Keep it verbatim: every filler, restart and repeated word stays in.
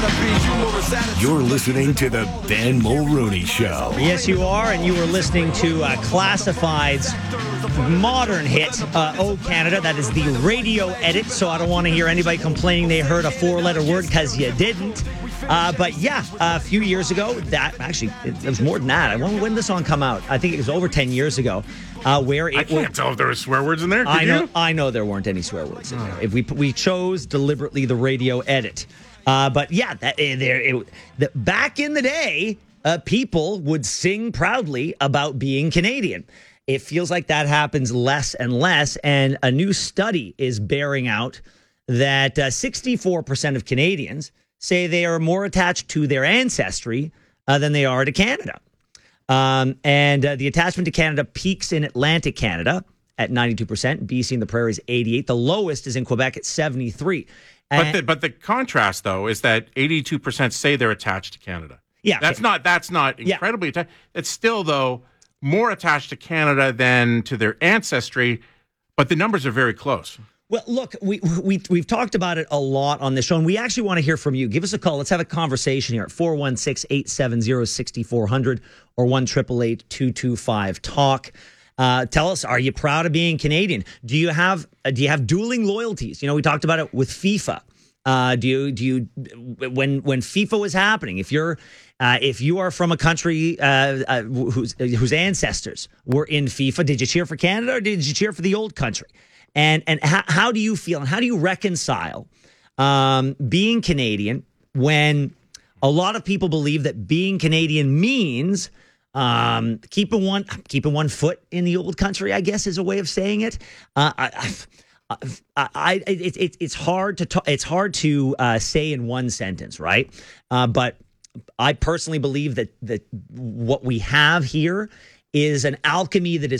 You're listening to the Ben Mulrooney Show. Yes, you are, and you were listening to uh, Classified's modern hit, uh, Oh Canada. That is the radio edit, so I don't want to hear anybody complaining they heard a four-letter word, because you didn't. Uh, but yeah, a few years ago, that actually, it, it was more than that. When, when did the song come out? I think it was over ten years ago. Uh, where it I can't was, tell if there were swear words in there. Could I know, you? I know there weren't any swear words in there. If we we chose deliberately the radio edit, uh, but yeah, that uh, there. It, the, back in the day, uh, people would sing proudly about being Canadian. It feels like that happens less and less, and a new study is bearing out that uh, sixty-four percent of Canadians say they are more attached to their ancestry uh, than they are to Canada. Um, and uh, the attachment to Canada peaks in Atlantic Canada at ninety-two percent. B C and the Prairies, eighty-eight. The lowest is in Quebec at seventy-three. But the, but the contrast, though, is that eighty-two percent say they're attached to Canada. Yeah. That's okay. not that's not incredibly yeah. attached. It's still, though, more attached to Canada than to their ancestry, but the numbers are very close. Well, look, we, we, we've talked about it a lot on this show, and we actually want to hear from you. Give us a call. Let's have a conversation here at four one six, eight seven zero, six four zero zero or one eight eight eight, two two five, talk. Uh, tell us, are you proud of being Canadian? Do you have uh, do you have dueling loyalties? You know, we talked about it with FIFA. Uh, do you do you when when FIFA was happening? If you're uh, if you are from a country uh, uh, whose whose ancestors were in FIFA, did you cheer for Canada or did you cheer for the old country? And and how, how do you feel and how do you reconcile um, being Canadian when a lot of people believe that being Canadian means um, keeping one keeping one foot in the old country, I guess is a way of saying it. Uh, I, I, I, I it, it, it's hard to talk, it's hard to uh, say in one sentence, right? Uh, but I personally believe that that what we have here is an alchemy that is